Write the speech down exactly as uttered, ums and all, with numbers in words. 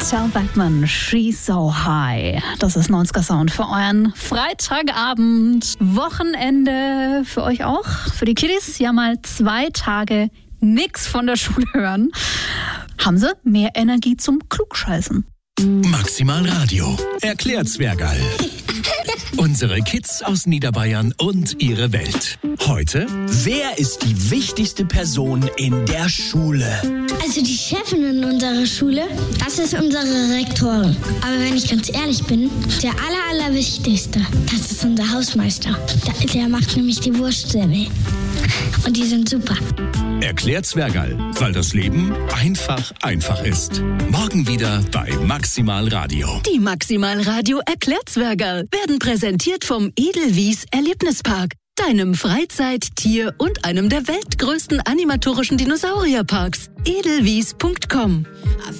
Sal Bachman, She's So High. Das ist neunziger Sound für euren Freitagabend. Wochenende für euch auch, für die Kiddies. Ja, mal zwei Tage nix von der Schule hören. Haben sie mehr Energie zum Klugscheißen. Maximal Radio erklärt Zwergerl. Unsere Kids aus Niederbayern und ihre Welt. Heute: Wer ist die wichtigste Person in der Schule? Also die Chefin in unserer Schule, das ist unsere Rektorin. Aber wenn ich ganz ehrlich bin, der aller, allerwichtigste, das ist unser Hausmeister. Der, der macht nämlich die Wurstsemmeln. Und die sind super. Erklärt Zwergerl, weil das Leben einfach einfach ist. Morgen wieder bei Maximal Radio. Die Maximal Radio erklärt Zwergerl werden präsentiert vom Edelwies Erlebnispark, deinem Freizeit-, Tier- und einem der weltgrößten animatorischen Dinosaurierparks. edelwies punkt com